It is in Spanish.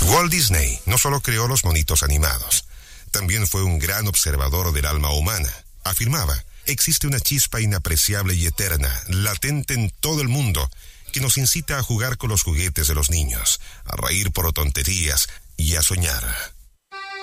Walt Disney no solo creó los monitos animados, también fue un gran observador del alma humana. Afirmaba, existe una chispa inapreciable y eterna, latente en todo el mundo, que nos incita a jugar con los juguetes de los niños, a reír por tonterías y a soñar.